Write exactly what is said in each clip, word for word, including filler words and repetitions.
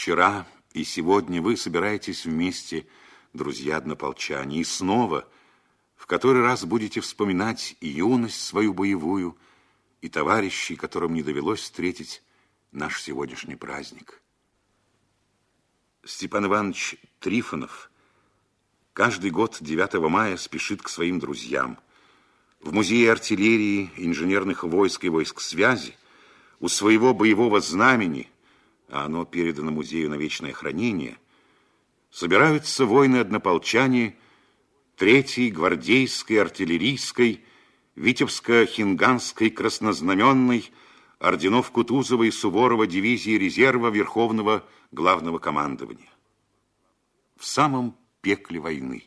Вчера и сегодня вы собираетесь вместе, друзья-однополчане, и снова в который раз будете вспоминать и юность свою боевую, и товарищей, которым не довелось встретить наш сегодняшний праздник. Степан Иванович Трифонов каждый год девятого мая спешит к своим друзьям. В музее артиллерии, инженерных войск и войск связи у своего боевого знамени, а оно передано музею на вечное хранение, собираются воины-однополчане третьей гвардейской, артиллерийской, Витебско-Хинганской, краснознаменной, орденов Кутузова и Суворова дивизии резерва Верховного Главного командования. В самом пекле войны,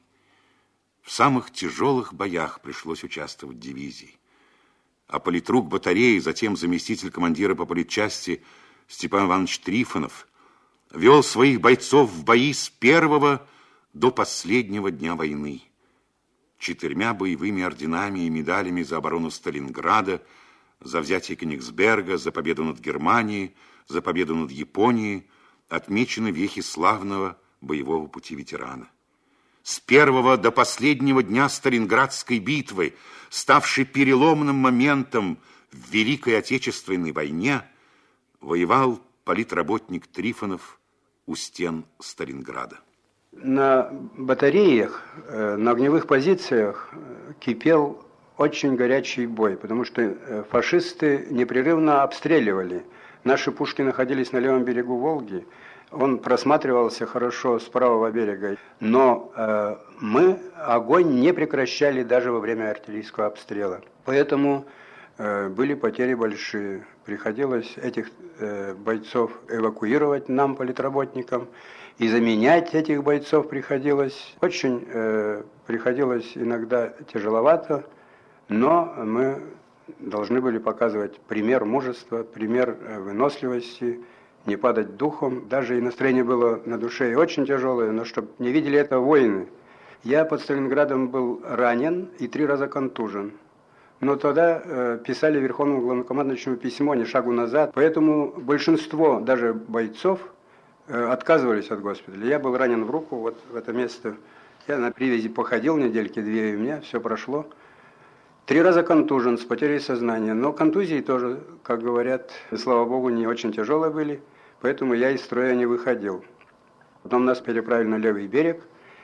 в самых тяжелых боях пришлось участвовать дивизии. А политрук батареи, затем заместитель командира по политчасти Степан Иванович Трифонов вел своих бойцов в бои с первого до последнего дня войны. Четырьмя боевыми орденами и медалями за оборону Сталинграда, за взятие Кёнигсберга, за победу над Германией, за победу над Японией отмечены вехи славного боевого пути ветерана. С первого до последнего дня Сталинградской битвы, ставшей переломным моментом в Великой Отечественной войне, воевал политработник Трифонов у стен Сталинграда. На батареях, на огневых позициях кипел очень горячий бой, потому что фашисты непрерывно обстреливали. Наши пушки находились на левом берегу Волги, он просматривался хорошо с правого берега, но э, мы огонь не прекращали даже во время артиллерийского обстрела. Поэтому э, были потери большие. Приходилось этих э, бойцов эвакуировать нам, политработникам, и заменять этих бойцов приходилось. Очень э, приходилось иногда тяжеловато, но мы должны были показывать пример мужества, пример выносливости, не падать духом. Даже и настроение было на душе и очень тяжелое, но чтобы не видели этого воины. Я под Сталинградом был ранен и три раза контужен. Но тогда э, писали Верховному Главнокомандующему письмо «Ни шагу назад», поэтому большинство даже бойцов э, отказывались от госпиталя. Я был ранен в руку, вот в это место. Я на привязи походил недельки две, и у меня все прошло. Три раза контужен, с потерей сознания. Но контузии тоже, как говорят, слава богу, не очень тяжелые были, поэтому я из строя не выходил. Потом нас переправили на левый берег.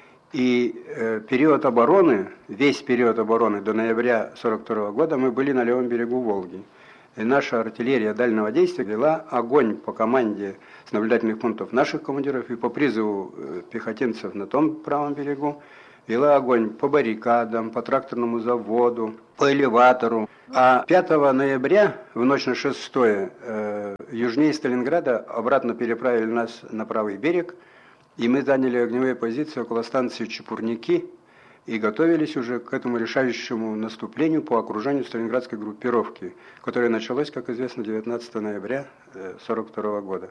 И э, период обороны, весь период обороны до ноября сорок второго года мы были на левом берегу Волги. И наша артиллерия дальнего действия вела огонь по команде с наблюдательных пунктов наших командиров и по призыву э, пехотинцев на том правом берегу. Вела огонь по баррикадам, по тракторному заводу, по элеватору. А пятого ноября, в ночь на шестое, э, южнее Сталинграда обратно переправили нас на правый берег. И мы заняли огневые позиции около станции Чепурники и готовились уже к этому решающему наступлению по окружению сталинградской группировки, которое началось, как известно, девятнадцатого ноября сорок второго года.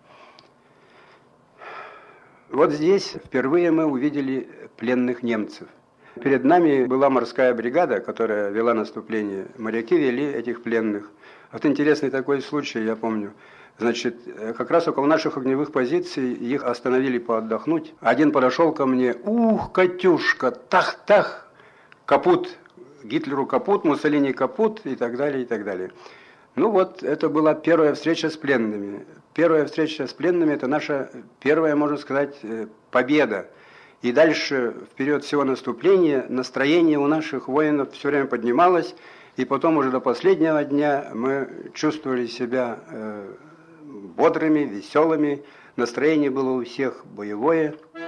Вот здесь впервые мы увидели пленных немцев. Перед нами была морская бригада, которая вела наступление. Моряки вели этих пленных. Вот интересный такой случай, я помню. Значит, как раз около наших огневых позиций их остановили поотдохнуть. Один подошел ко мне: «Ух, Катюшка, тах-тах, капут, Гитлеру капут, Муссолини капут» и так далее, и так далее. Ну вот, это была первая встреча с пленными. Первая встреча с пленными – это наша первая, можно сказать, победа. И дальше, в период всего наступления, настроение у наших воинов все время поднималось. И потом уже до последнего дня мы чувствовали себя э, бодрыми, веселыми. Настроение было у всех боевое.